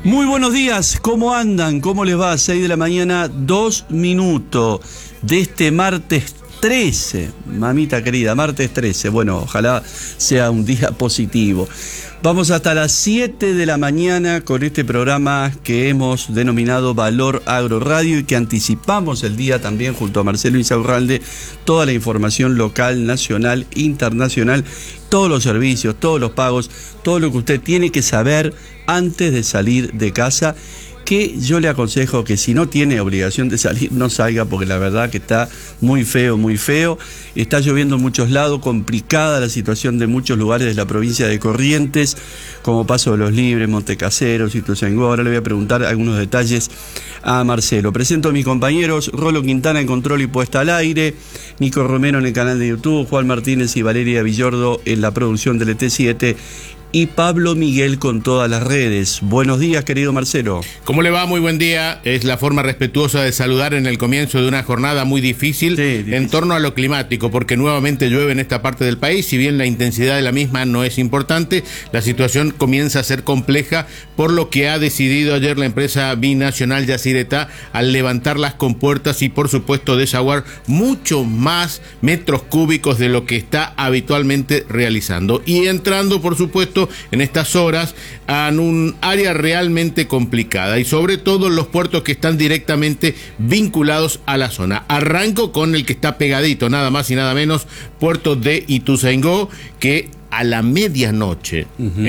Muy buenos días, ¿cómo andan? ¿Cómo les va? 6 de la mañana, 2 minutos de este martes 13, mamita querida, martes 13. Bueno, ojalá sea un día positivo. Vamos hasta las 7 de la mañana con este programa que hemos denominado Valor Agro Radio y que anticipamos el día también junto a Marcelo Insaurralde, toda la información local, nacional, internacional, todos los servicios, todos los pagos, todo lo que usted tiene que saber antes de salir de casa, que yo le aconsejo que si no tiene obligación de salir, no salga, porque la verdad que está muy feo, está lloviendo en muchos lados, complicada la situación de muchos lugares de la provincia de Corrientes, como Paso de los Libres, Montecasero, Ituzaingó. Ahora le voy a preguntar algunos detalles a Marcelo. Presento a mis compañeros: Rolo Quintana en control y puesta al aire, Nico Romero en el canal de YouTube, Juan Martínez y Valeria Villordo en la producción del ET7, y Pablo Miguel con todas las redes. Buenos días, querido Marcelo. ¿Cómo le va? Muy buen día. Es la forma respetuosa de saludar en el comienzo de una jornada muy difícil, en torno a lo climático, porque nuevamente llueve en esta parte del país. Si bien la intensidad de la misma no es importante, la situación comienza a ser compleja, por lo que ha decidido ayer la empresa binacional Yacyretá al levantar las compuertas y por supuesto desaguar mucho más metros cúbicos de lo que está habitualmente realizando, y entrando por supuesto en estas horas en un área realmente complicada, y sobre todo los puertos que están directamente vinculados a la zona. Arranco con el que está pegadito, nada más y nada menos, puerto de Ituzaingó, que a la medianoche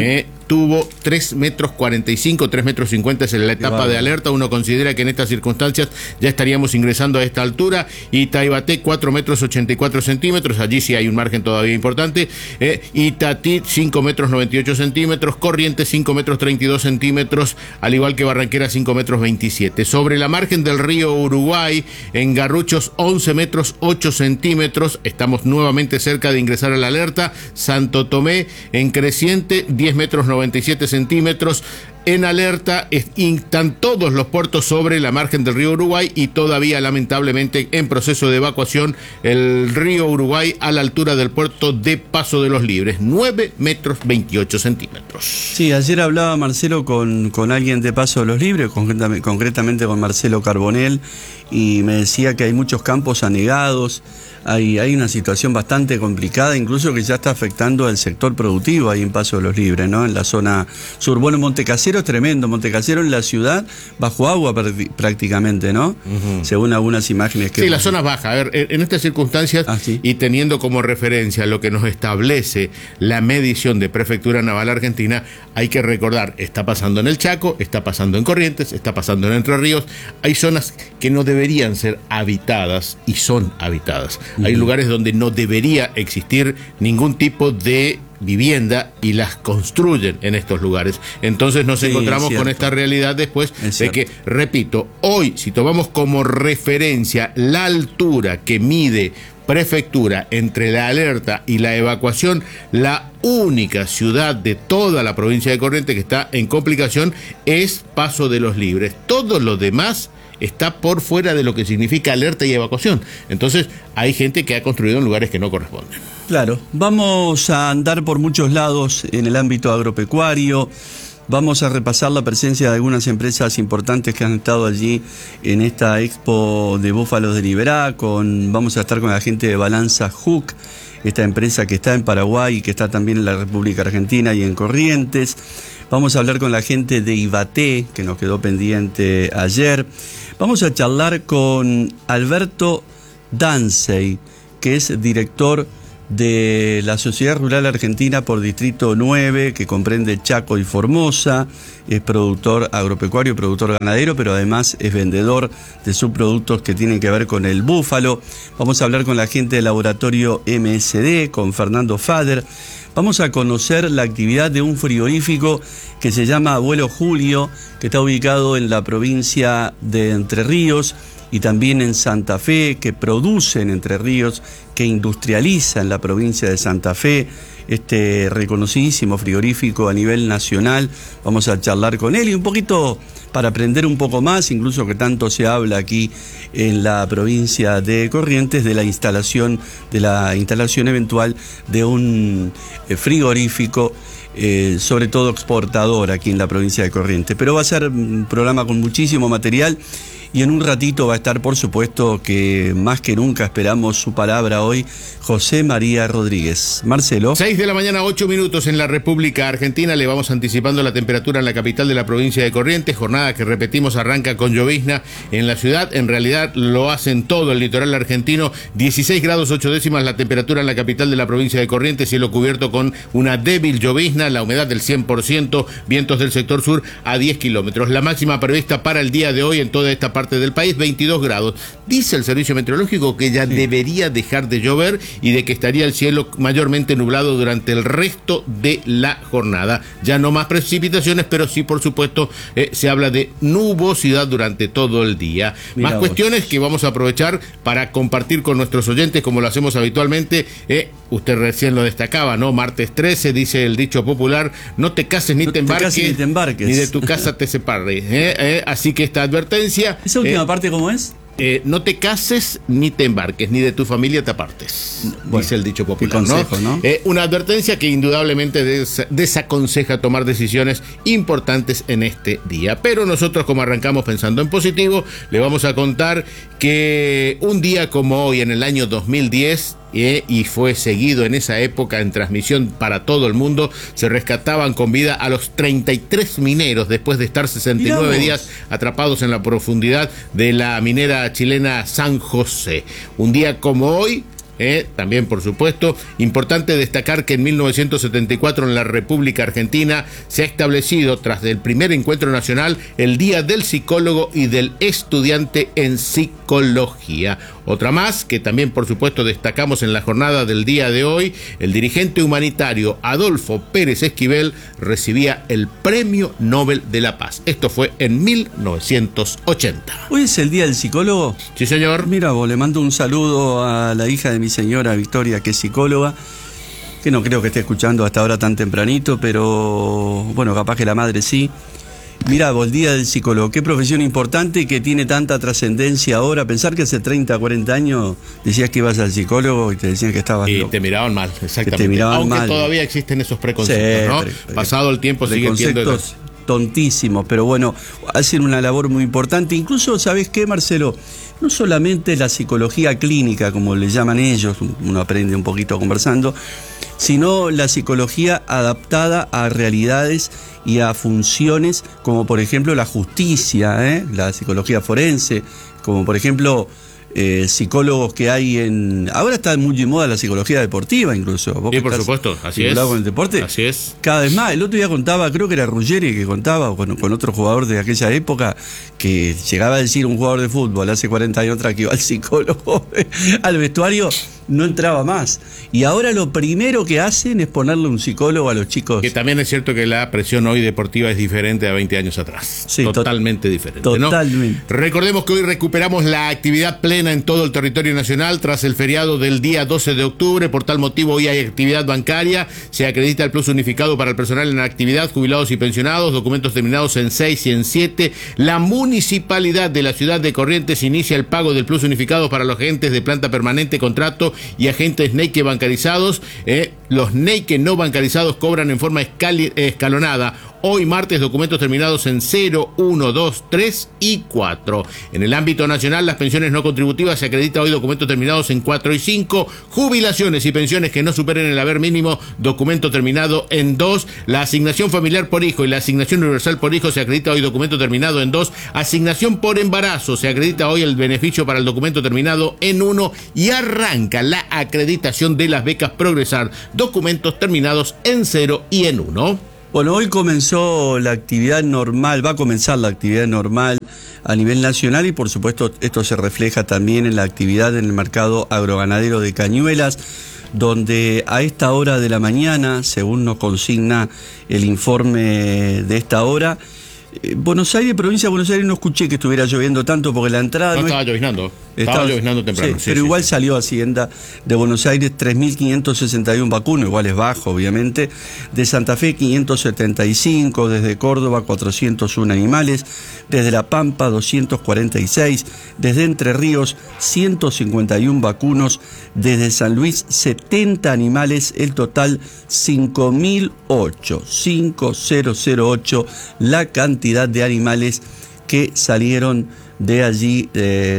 tuvo 3,45 metros, 3,50 metros es en la etapa de alerta. Uno considera que en estas circunstancias ya estaríamos ingresando a esta altura. Y Taibaté, 4,84 metros, allí sí hay un margen todavía importante. Itatí, 5,98 metros, Corrientes, 5,32 metros, al igual que Barranquera, 5,27 metros. Sobre la margen del río Uruguay, en Garruchos, 11,08 metros, estamos nuevamente cerca de ingresar a la alerta. Santo Tomé, en creciente, 10,97 metros. En alerta están todos los puertos sobre la margen del río Uruguay, y todavía lamentablemente en proceso de evacuación el río Uruguay a la altura del puerto de Paso de los Libres, 9,28 metros. Sí, ayer hablaba Marcelo con alguien de Paso de los Libres, concretamente con Marcelo Carbonell, y me decía que hay muchos campos anegados. Hay una situación bastante complicada, incluso que ya está afectando al sector productivo ahí en Paso de los Libres, ¿no? En la zona sur. Bueno, Montecasero es tremendo. Montecasero en la ciudad bajo agua prácticamente, ¿no? Según algunas imágenes que... Sí, la zona baja. A ver, en estas circunstancias, y teniendo como referencia lo que nos establece la medición de Prefectura Naval Argentina, hay que recordar, está pasando en el Chaco, está pasando en Corrientes, está pasando en Entre Ríos. Hay zonas que no deberían ser habitadas y son habitadas. Hay lugares donde no debería existir ningún tipo de vivienda y las construyen en estos lugares. Entonces nos encontramos con esta realidad después de que, repito, hoy, si tomamos como referencia la altura que mide Prefectura entre la alerta y la evacuación, la única ciudad de toda la provincia de Corrientes que está en complicación es Paso de los Libres. Todo lo demás está por fuera de lo que significa alerta y evacuación. Entonces hay gente que ha construido en lugares que no corresponden. Claro, vamos a andar por muchos lados en el ámbito agropecuario. Vamos a repasar la presencia de algunas empresas importantes que han estado allí en esta expo de búfalos de Liberá. Vamos a estar con la gente de Balanza Hook, esta empresa que está en Paraguay y que está también en la República Argentina y en Corrientes. Vamos a hablar con la gente de Ibaté, que nos quedó pendiente ayer. Vamos a charlar con Alberto Dansey, que es director de la Sociedad Rural Argentina por Distrito 9, que comprende Chaco y Formosa. Es productor agropecuario, productor ganadero, pero además es vendedor de subproductos que tienen que ver con el búfalo. Vamos a hablar con la gente del laboratorio MSD, con Fernando Fader. Vamos a conocer la actividad de un frigorífico que se llama Abuelo Julio, que está ubicado en la provincia de Entre Ríos y también en Santa Fe, que produce en Entre Ríos, que industrializa en la provincia de Santa Fe, este reconocidísimo frigorífico a nivel nacional. Vamos a charlar con él y un poquito para aprender un poco más, incluso que tanto se habla aquí en la provincia de Corrientes, de la instalación eventual de un frigorífico sobre todo exportador aquí en la provincia de Corrientes. Pero va a ser un programa con muchísimo material. Y en un ratito va a estar, por supuesto, que más que nunca esperamos su palabra hoy, José María Rodríguez. Marcelo. 6 de la mañana, 8 minutos en la República Argentina. Le vamos anticipando la temperatura en la capital de la provincia de Corrientes. Jornada que, repetimos, arranca con llovizna en la ciudad. En realidad lo hacen todo el litoral argentino. 16 grados 8 décimas la temperatura en la capital de la provincia de Corrientes. Cielo cubierto con una débil llovizna, la humedad del 100%, vientos del sector sur a 10 kilómetros. La máxima prevista para el día de hoy en toda esta parte del país, 22 grados. Dice el servicio meteorológico que ya debería dejar de llover y de que estaría el cielo mayormente nublado durante el resto de la jornada. Ya no más precipitaciones, pero sí, por supuesto, se habla de nubosidad durante todo el día. Mirá más cuestiones que vamos a aprovechar para compartir con nuestros oyentes, como lo hacemos habitualmente. Usted recién lo destacaba, ¿no? Martes 13, dice el dicho popular, no te cases ni te embarques, ni de tu casa te separes. Así que esta advertencia... ¿Esa última parte cómo es? No te cases ni te embarques, ni de tu familia te apartes, bueno, dice el dicho popular, consejo, ¿no? Una advertencia que indudablemente desaconseja tomar decisiones importantes en este día. Pero nosotros, como arrancamos pensando en positivo, le vamos a contar que un día como hoy, en el año 2010, y fue seguido en esa época en transmisión para todo el mundo, se rescataban con vida a los 33 mineros después de estar 69 días atrapados en la profundidad de la minera chilena San José. Un día como hoy, también, por supuesto, importante destacar que en 1974 en la República Argentina se ha establecido, tras el primer encuentro nacional, el Día del Psicólogo y del Estudiante en Psicología. Otra más que también, por supuesto, destacamos en la jornada del día de hoy: el dirigente humanitario Adolfo Pérez Esquivel recibía el Premio Nobel de la Paz. Esto fue en 1980. ¿Hoy es el Día del Psicólogo? Sí, señor. Mira vos, le mando un saludo a la hija de mi señora Victoria, que es psicóloga, que no creo que esté escuchando hasta ahora tan tempranito, pero bueno, capaz que la madre sí. Mirá vos, el Día del Psicólogo, qué profesión importante y que tiene tanta trascendencia ahora. Pensar que hace 30, 40 años decías que ibas al psicólogo y te decían que estabas loco. Y te miraban mal, exactamente. Te miraban Aunque mal. Todavía existen esos preconceptos, sí, ¿no? Pasado el tiempo siguen siendo tontísimos, pero bueno, hacen una labor muy importante. Incluso, ¿sabés qué, Marcelo? No solamente la psicología clínica, como le llaman ellos, uno aprende un poquito conversando, sino la psicología adaptada a realidades y a funciones, como por ejemplo la justicia, la psicología forense, como por ejemplo psicólogos que hay en... Ahora está muy de moda la psicología deportiva, incluso. ¿Vos sí, por supuesto, así es. Con el deporte? Así es. Cada vez más. El otro día contaba, creo que era Ruggeri que contaba, con otro jugador de aquella época, que llegaba a decir un jugador de fútbol hace 40 años atrás que iba al psicólogo, al vestuario, no entraba más. Y ahora lo primero que hacen es ponerle un psicólogo a los chicos. Que también es cierto que la presión hoy deportiva es diferente a 20 años atrás. Sí, totalmente diferente. Totalmente. ¿No? Recordemos que hoy recuperamos la actividad plena en todo el territorio nacional tras el feriado del día 12 de octubre. Por tal motivo, hoy hay actividad bancaria. Se acredita el plus unificado para el personal en actividad, jubilados y pensionados, documentos terminados en 6 y en 7. La municipalidad de la ciudad de Corrientes inicia el pago del plus unificado para los agentes de planta permanente, contrato y agentes NEIQUE bancarizados. Los NEIQUE no bancarizados cobran en forma escalonada. Hoy martes, documentos terminados en 0, 1, 2, 3 y 4. En el ámbito nacional, las pensiones no contributivas se acredita hoy documentos terminados en 4 y 5. Jubilaciones y pensiones que no superen el haber mínimo, documento terminado en 2. La asignación familiar por hijo y la asignación universal por hijo se acredita hoy documento terminado en 2. Asignación por embarazo se acredita hoy el beneficio para el documento terminado en 1. Y arranca la acreditación de las becas Progresar, documentos terminados en 0 y en 1. Bueno, hoy comenzó la actividad normal, va a comenzar la actividad normal a nivel nacional y por supuesto esto se refleja también en la actividad en el mercado agroganadero de Cañuelas, donde a esta hora de la mañana, según nos consigna el informe de esta hora, Buenos Aires, provincia de Buenos Aires, no escuché que estuviera lloviendo tanto porque la entrada... No, estaba lloviznando. Estaba lloviznando temprano. Sí, pero igual salió Hacienda de Buenos Aires 3.561 vacunos, igual es bajo, obviamente. De Santa Fe, 575. Desde Córdoba, 401 animales. Desde La Pampa, 246. Desde Entre Ríos, 151 vacunos. Desde San Luis, 70 animales. El total, 5.008. 5.008 la cantidad de animales que salieron de allí,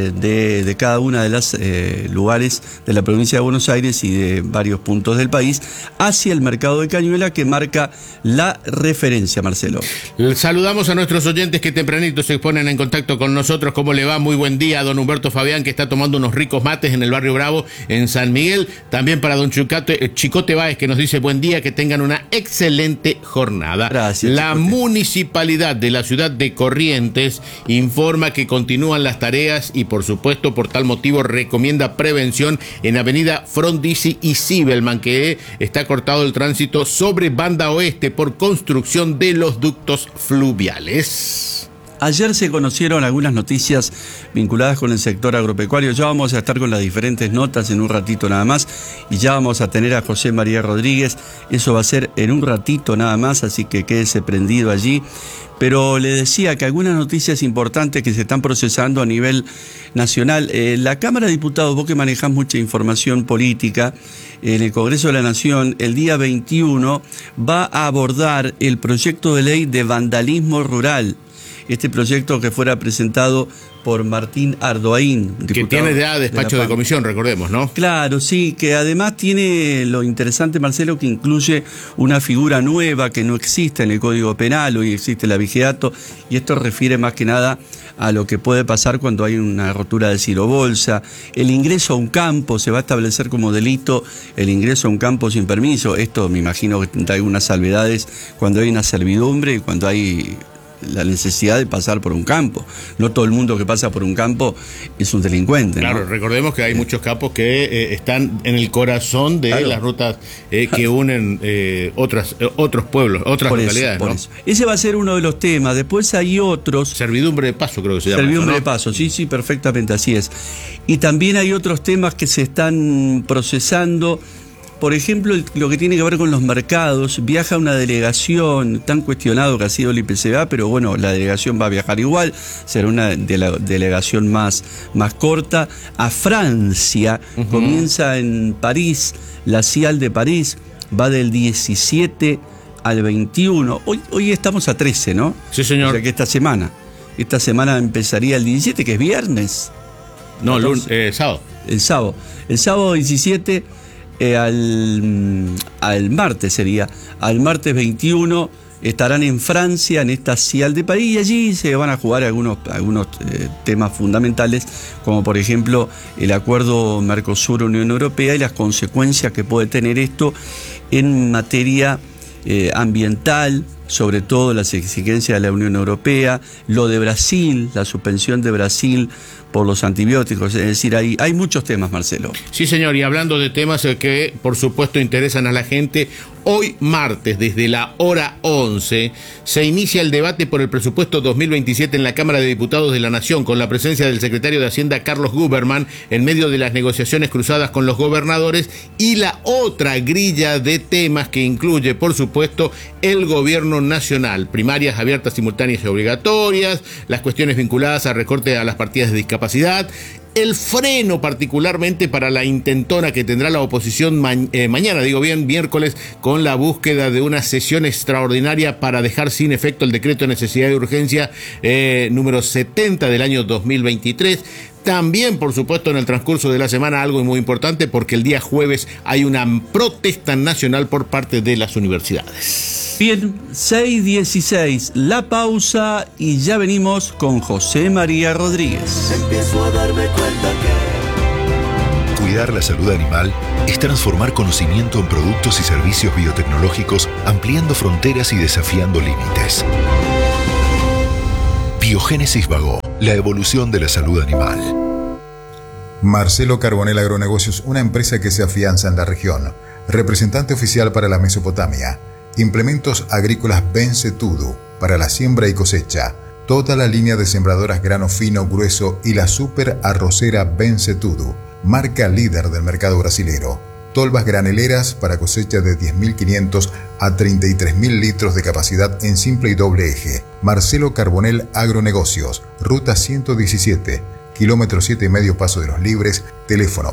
de cada una de las lugares de la provincia de Buenos Aires y de varios puntos del país, hacia el mercado de Cañuela, que marca la referencia, Marcelo. Saludamos a nuestros oyentes que tempranito se ponen en contacto con nosotros. ¿Cómo le va? Muy buen día a don Humberto Fabián, que está tomando unos ricos mates en el barrio Bravo, en San Miguel. También para don Chicote Báez, que nos dice buen día, que tengan una excelente jornada. Gracias. La municipalidad de la ciudad de Corrientes informa que continúan las tareas y, por supuesto, por tal motivo recomienda prevención en Avenida Frondizi y Sibelman, que está cortado el tránsito sobre Banda Oeste por construcción de los ductos fluviales. Ayer se conocieron algunas noticias vinculadas con el sector agropecuario. Ya vamos a estar con las diferentes notas en un ratito nada más, y ya vamos a tener a José María Rodríguez. Eso va a ser en un ratito nada más, así que quédese prendido allí. Pero le decía que algunas noticias importantes que se están procesando a nivel nacional. La Cámara de Diputados, vos que manejás mucha información política, en el Congreso de la Nación, el día 21 va a abordar el proyecto de ley de vandalismo rural. Este proyecto que fuera presentado por Martín Ardoaín, diputado, que tiene ya despacho de comisión, recordemos, ¿no? Claro, sí, que además tiene lo interesante, Marcelo, que incluye una figura nueva que no existe en el Código Penal. Hoy existe el abigeato, y esto refiere más que nada a lo que puede pasar cuando hay una rotura de silobolsa. El ingreso a un campo, se va a establecer como delito el ingreso a un campo sin permiso. Esto me imagino que tendrá algunas salvedades cuando hay una servidumbre y cuando hay la necesidad de pasar por un campo. No todo el mundo que pasa por un campo es un delincuente, ¿no? Claro, recordemos que hay muchos campos que están en el corazón de las rutas que unen otros pueblos, otras localidades, ¿no? Ese va a ser uno de los temas. Después hay otros. Servidumbre de paso, creo que se llama. Servidumbre eso, ¿no? de paso, sí, perfectamente, así es. Y también hay otros temas que se están procesando. Por ejemplo, lo que tiene que ver con los mercados. Viaja una delegación, tan cuestionado que ha sido el IPCA, pero bueno, la delegación va a viajar igual, será una delegación más corta, a Francia. Comienza en París, la CIAL de París, va del 17 al 21. Hoy estamos a 13, ¿no? Sí, señor. O sea que esta semana empezaría el 17, que es viernes. No, sábado. El sábado 17... al martes sería, al martes 21 estarán en Francia, en esta CIAL de París, y allí se van a jugar algunos temas fundamentales, como por ejemplo el acuerdo Mercosur-Unión Europea y las consecuencias que puede tener esto en materia ambiental, sobre todo las exigencias de la Unión Europea, lo de Brasil, la suspensión de Brasil por los antibióticos. Es decir, hay muchos temas, Marcelo. Sí, señor, y hablando de temas que por supuesto interesan a la gente, hoy martes, desde la hora 11, se inicia el debate por el presupuesto 2027 en la Cámara de Diputados de la Nación, con la presencia del secretario de Hacienda, Carlos Guberman, en medio de las negociaciones cruzadas con los gobernadores, y la otra grilla de temas que incluye, por supuesto, el gobierno nacional: primarias abiertas, simultáneas y obligatorias, las cuestiones vinculadas al recorte a las partidas de discapacidad, el freno particularmente para la intentona que tendrá la oposición mañana, miércoles, con la búsqueda de una sesión extraordinaria para dejar sin efecto el decreto de necesidad y urgencia número 70 del año 2023. También, por supuesto, en el transcurso de la semana algo muy importante, porque el día jueves hay una protesta nacional por parte de las universidades. Bien, 6:16, la pausa y ya venimos con José María Rodríguez. Empiezo a darme cuenta que cuidar la salud animal es transformar conocimiento en productos y servicios biotecnológicos, ampliando fronteras y desafiando límites. Biogénesis Vago, la evolución de la salud animal. Marcelo Carbonell Agronegocios, una empresa que se afianza en la región. Representante oficial para la Mesopotamia. Implementos agrícolas Bencetudo. para la siembra y cosecha. Toda la línea de sembradoras grano fino, grueso y la super arrocera Bencetudo, marca líder del mercado brasilero. Tolvas graneleras para cosecha de 10.500 a 33.000 litros de capacidad en simple y doble eje. Marcelo Carbonell Agronegocios, ruta 117, kilómetro 7,5 Paso de los Libres, teléfono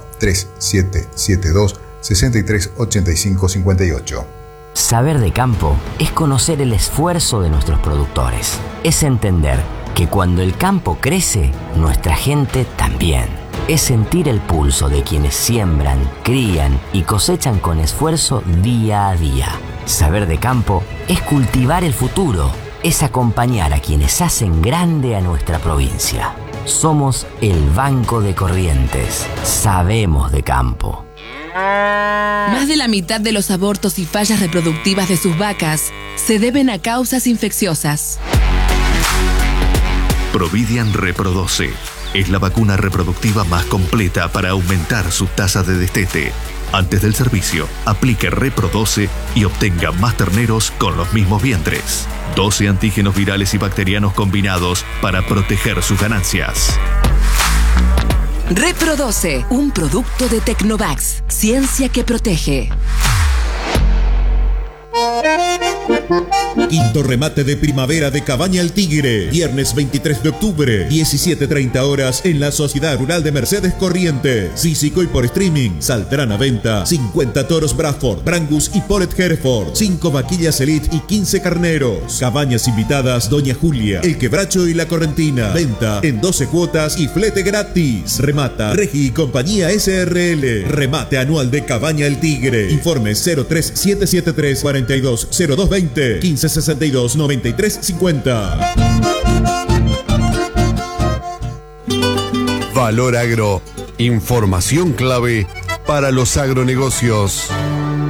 3772-638558. Saber de campo es conocer el esfuerzo de nuestros productores. Es entender que cuando el campo crece, nuestra gente también. Es sentir el pulso de quienes siembran, crían y cosechan con esfuerzo día a día. Saber de campo es cultivar el futuro. Es acompañar a quienes hacen grande a nuestra provincia. Somos el Banco de Corrientes. Sabemos de campo. Más de la mitad de los abortos y fallas reproductivas de sus vacas se deben a causas infecciosas. Providian Reprodoce es la vacuna reproductiva más completa para aumentar su tasa de destete. Antes del servicio, aplique Reprodoce y obtenga más terneros con los mismos vientres. 12 antígenos virales y bacterianos combinados para proteger sus ganancias. Reprodoce, un producto de Tecnovax, ciencia que protege. Quinto remate de primavera de Cabaña El Tigre, viernes 23 de octubre, 17:30 horas en la Sociedad Rural de Mercedes Corrientes. Físico y por streaming. Saldrán a venta 50 toros Bradford, Brangus y Polet Hereford, 5 vaquillas Elite y 15 carneros. Cabañas invitadas Doña Julia, El Quebracho y La Correntina. Venta en 12 cuotas y flete gratis. Remata Regi y Compañía SRL. Remate anual de Cabaña El Tigre. Informes 03773 420220 1562 9350. Valor Agro, información clave para los agronegocios.